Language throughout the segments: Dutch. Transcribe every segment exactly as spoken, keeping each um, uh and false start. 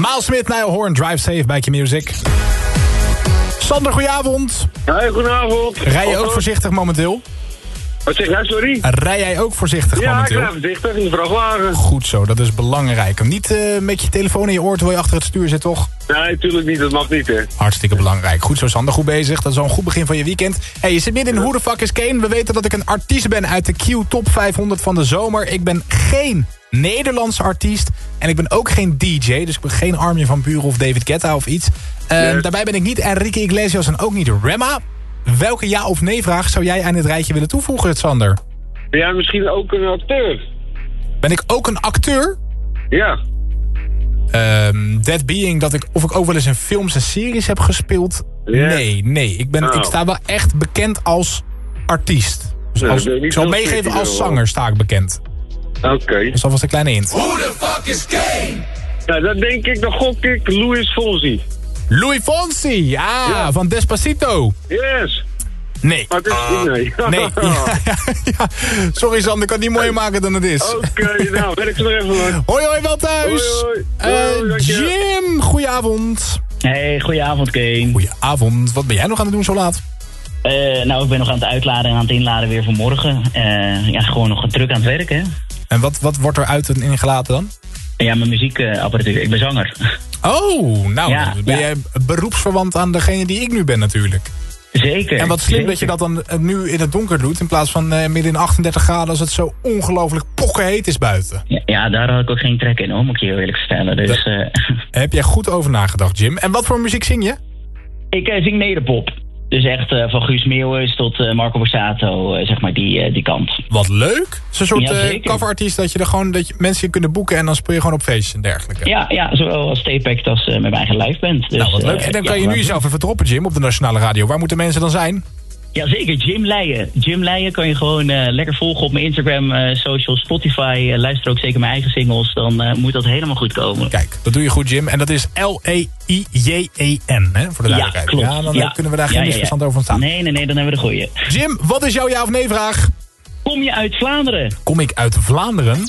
Miles Smith, Niall Horan, Drive Safe bij Q-Music. Sander, goedenavond. Hoi, goedenavond. Rij je ook voorzichtig momenteel? Wat zeg jij, sorry? Rij jij ook voorzichtig ja, momenteel? Ja, ik rij voorzichtig in de vrachtwagen. Goed zo, dat is belangrijk. Om niet uh, met je telefoon in je oor terwijl je achter het stuur zit, toch? Nee, natuurlijk niet. Dat mag niet, hè. Hartstikke belangrijk. Goed zo, Sander. Goed bezig. Dat is al een goed begin van je weekend. Hey, je zit midden in Who the Fuck is Kane. We weten dat ik een artiest ben uit de Q Top vijfhonderd van de zomer. Ik ben geen Nederlandse artiest. En ik ben ook geen D J. Dus ik ben geen Armin van Buuren of David Guetta of iets. Uh, yes. Daarbij ben ik niet Enrique Iglesias en ook niet Rema. Welke ja of nee vraag zou jij aan dit rijtje willen toevoegen, Sander? Ben jij misschien ook een acteur? Ben ik ook een acteur? Ja. Um, that being dat ik, of ik ook wel eens in films en series heb gespeeld. Yes. Nee, nee. Ik, ben, oh. ik sta wel echt bekend als artiest. Dus als, nee, ik zal meegeven als zanger sta ik bekend. Oké. Okay. Dus dat was een kleine hint. Who the fuck is Kane? Ja, dan denk ik, dan gok ik Luis Fonsi. Louis Fonsi, ja, ja, van Despacito. Yes. Nee. Maar het is nee. Nee. Ja, ja, ja. Sorry Sander, ik kan het niet mooier maken dan het is. Oké, okay, nou, werk ze nog even lang. Hoi, hoi, wel thuis. Hoi, hoi. Uh, hoi Jim, goedenavond. Hey, goedenavond Kane. Goedenavond. Wat ben jij nog aan het doen zo laat? Uh, nou, ik ben nog aan het uitladen en aan het inladen weer voor morgen. Uh, ja, gewoon nog druk aan het werken. Hè? En wat, wat wordt er uit en ingelaten dan? Ja, mijn muziekapparatuur. Ik ben zanger. Oh, nou, ja, ben ja. jij beroepsverwant aan degene die ik nu ben natuurlijk. Zeker. En wat slim zeker. dat je dat dan nu in het donker doet... in plaats van uh, midden in achtendertig graden... als het zo ongelooflijk pokkenheet is buiten. Ja, ja, daar had ik ook geen trek in, hoor, moet ik je heel eerlijk vertellen. Dus, uh... Heb jij goed over nagedacht, Jim. En wat voor muziek zing je? Ik uh, zing nederpop. Dus echt uh, van Guus Meeuwis tot uh, Marco Borsato, uh, zeg maar die, uh, die kant. Wat leuk. Het is een soort ja, uh, coverartiest dat je er gewoon dat je mensen je kunnen boeken... en dan speel je gewoon op feestjes en dergelijke. Ja, ja, zowel als T-Pact als uh, met mijn eigen live band. Dus, nou, wat leuk. En dan uh, kan ja, je nu jezelf even droppen, Jim, op de Nationale Radio. Waar moeten mensen dan zijn? Jazeker, Jim Leijen. Jim Leijen kan je gewoon uh, lekker volgen op mijn Instagram, uh, social, Spotify. Uh, luister ook zeker mijn eigen singles. Dan uh, moet dat helemaal goed komen. Kijk, dat doe je goed, Jim. En dat is L E I J E N, hè, voor de duidelijkheid. Ja, klopt. Ja, dan ja. kunnen we daar geen ja, ja, misverstand ja. over ontstaan. Nee, nee, nee, dan hebben we de goeie. Jim, wat is jouw ja of nee vraag? Kom je uit Vlaanderen? Kom ik uit Vlaanderen?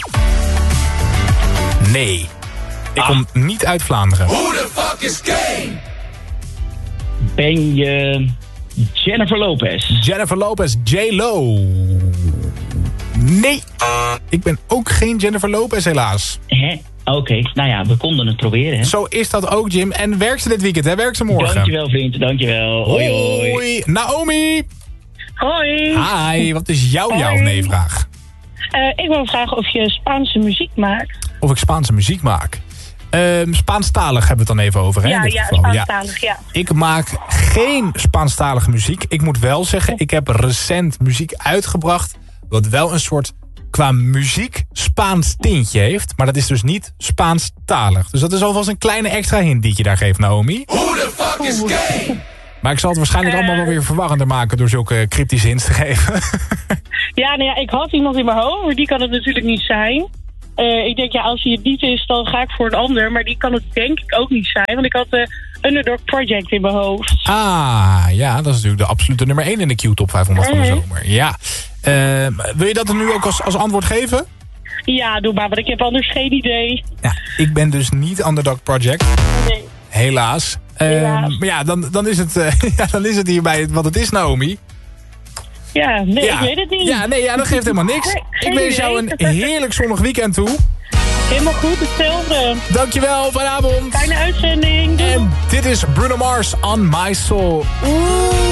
Nee. Ik ah. kom niet uit Vlaanderen. Who the fuck is Kane? Ben je... Jennifer Lopez. Jennifer Lopez, J-Lo. Nee, ik ben ook geen Jennifer Lopez helaas. Hè? Oké, okay. Nou ja, we konden het proberen. Hè? Zo is dat ook, Jim. En werkt ze dit weekend, hè? Werkt ze morgen? Dankjewel, vriend. Dankjewel. Hoi, hoi. Hoi. Naomi. Hoi. Hi, wat is jouw ja of nee vraag? Uh, ik wil vragen of je Spaanse muziek maakt. Of ik Spaanse muziek maak? Um, Spaanstalig hebben we het dan even over, hè? Ja, in dit ja, geval. Spaanstalig, ja. ja. Ik maak geen Spaanstalige muziek. Ik moet wel zeggen, ik heb recent muziek uitgebracht... wat wel een soort, qua muziek, Spaans tintje heeft. Maar dat is dus niet Spaanstalig. Dus dat is alvast een kleine extra hint die je daar geeft, Naomi. Who the fuck is Kane? Maar ik zal het waarschijnlijk uh, allemaal wel weer verwarrender maken... door zulke cryptische hints te geven. Ja, nou ja, ik had iemand in mijn hoofd, maar die kan het natuurlijk niet zijn... Uh, ik denk, ja, als hij het niet is, dan ga ik voor een ander. Maar die kan het denk ik ook niet zijn. Want ik had de Underdog Project in mijn hoofd. Ah, ja, dat is natuurlijk de absolute nummer één in de Q Top vijfhonderd van de zomer. Ja. Uh, wil je dat er nu ook als, als antwoord geven? Ja, doe maar, want ik heb anders geen idee. Ja, ik ben dus niet Underdog Project. Nee. Helaas. Uh, Helaas. Maar ja, dan, dan, is het, uh, ja, dan is het hierbij wat het is, Naomi. Ja, nee, ja. ik weet het niet. Ja, nee, ja, dat geeft helemaal niks. Nee, ik wens jou een heerlijk zonnig weekend toe. Helemaal goed, hetzelfde. Dankjewel, fijne avond. Fijne uitzending. Doei. En dit is Bruno Mars on My Soul. Oeh.